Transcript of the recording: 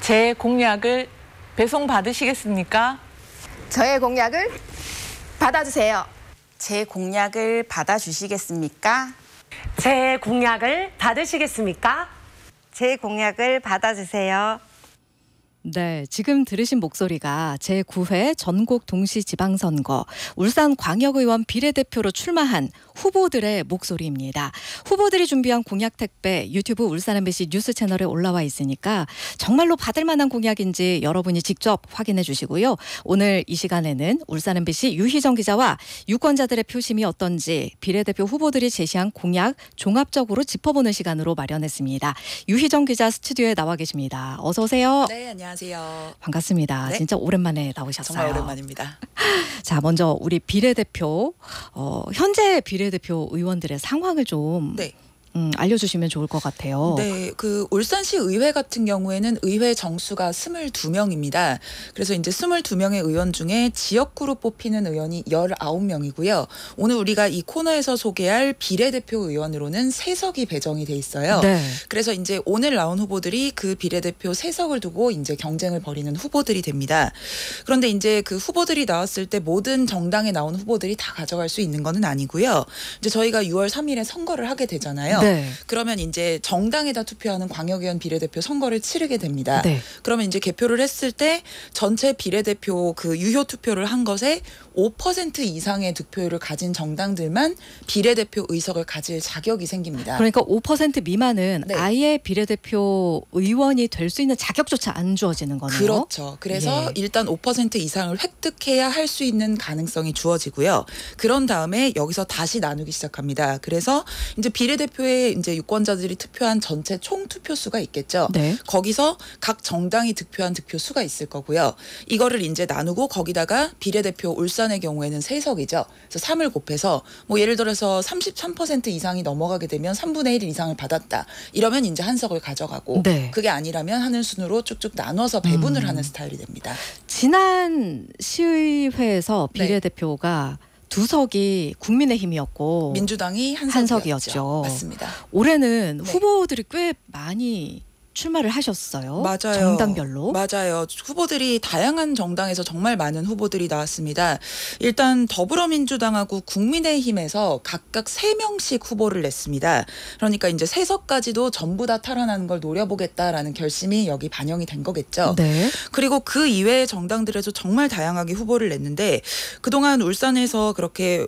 제 공약을 배송받으시겠습니까? 저의 공약을 받아주세요. 제 공약을 받아주시겠습니까? 제 공약을 받으시겠습니까? 제 공약을 받아주세요. 네, 지금 들으신 목소리가 제9회 전국 동시지방선거 울산광역의원 비례대표로 출마한 후보들의 목소리입니다. 후보들이 준비한 공약 택배 유튜브 울산 MBC 뉴스 채널에 올라와 있으니까 정말로 받을 만한 공약인지 여러분이 직접 확인해 주시고요. 오늘 이 시간에는 울산 MBC 유희정 기자와 유권자들의 표심이 어떤지 비례대표 후보들이 제시한 공약 종합적으로 짚어보는 시간으로 마련했습니다. 유희정 기자 스튜디오에 나와 계십니다. 어서 오세요. 네, 안녕하세요. 반갑습니다. 네. 진짜 오랜만에 나오셨어요. 정말 오랜만입니다. 자, 먼저 우리 비례대표 현재 비례대표 의원들의 상황을 좀 네. 알려주시면 좋을 것 같아요. 네, 그 울산시 의회 같은 경우에는 의회 정수가 22명입니다. 그래서 이제 22명의 의원 중에 지역구로 뽑히는 의원이 19명이고요. 오늘 우리가 이 코너에서 소개할 비례대표 의원으로는 3석이 배정이 돼 있어요. 네. 그래서 이제 오늘 나온 후보들이 그 비례대표 3석을 두고 이제 경쟁을 벌이는 후보들이 됩니다. 그런데 이제 그 후보들이 나왔을 때 모든 정당에 나온 후보들이 다 가져갈 수 있는 거는 아니고요. 이제 저희가 6월 3일에 선거를 하게 되잖아요. 네. 그러면 이제 정당에다 투표하는 광역의원 비례대표 선거를 치르게 됩니다. 네. 그러면 이제 개표를 했을 때 전체 비례대표 그 유효 투표를 한 것에 5% 이상의 득표율을 가진 정당들만 비례대표 의석을 가질 자격이 생깁니다. 그러니까 5% 미만은 네. 아예 비례대표 의원이 될 수 있는 자격조차 안 주어지는 거네요. 그렇죠. 그래서 예. 일단 5% 이상을 획득해야 할 수 있는 가능성이 주어지고요. 그런 다음에 여기서 다시 나누기 시작합니다. 그래서 이제 비례대표에 이제 유권자들이 투표한 전체 총 투표수가 있겠죠. 네. 거기서 각 정당이 득표한 득표수가 있을 거고요. 이거를 이제 나누고 거기다가 비례대표 울산의 경우에는 3석이죠. 그래서 3을 곱해서 뭐 예를 들어서 33% 이상이 넘어가게 되면 3분의 1 이상을 받았다. 이러면 이제 한 석을 가져가고 네. 그게 아니라면 하늘 순으로 쭉쭉 나눠서 배분을 하는 스타일이 됩니다. 지난 시의회에서 네. 비례대표가 2석이 국민의힘이었고 민주당이 한 한 석이었죠. 석이었죠. 맞습니다. 올해는 네. 후보들이 꽤 많이 출마를 하셨어요. 맞아요. 정당별로. 맞아요. 후보들이 다양한 정당에서 정말 많은 후보들이 나왔습니다. 일단 더불어민주당하고 국민의힘에서 각각 3명씩 후보를 냈습니다. 그러니까 이제 3석까지도 전부 다 탈환하는 걸 노려보겠다라는 결심이 여기 반영이 된 거겠죠. 네. 그리고 그 이외의 정당들에서 정말 다양하게 후보를 냈는데 그동안 울산에서 그렇게